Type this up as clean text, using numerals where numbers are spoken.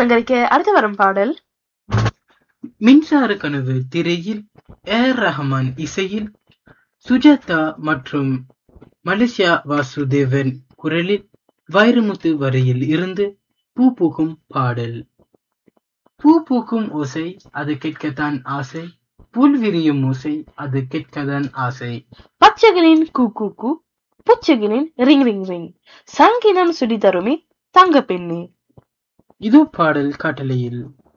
அலங்கரிக்க அடுத்து வரும் பாடல் மின்சார கனவு திரையில் ரஹ்மான் இசையில் சுஜாதா மற்றும் மலேசியா வாசுதேவன் குரலில் வைரமுத்து வரையில் இருந்து பூ பூக்கும் பாடல். பூ பூக்கும் ஓசை அது கேட்கத்தான் ஆசை, புல் விரியும் ஓசை அது கேட்கத்தான் ஆசை. பச்சைகளின் கூ கூ கூ, பூச்சிகளின் ரிங் ரிங் ரிங், சங்கினம் சுடி தருமி தங்க பெண்ணே. இது பாடல் காட்டலையில்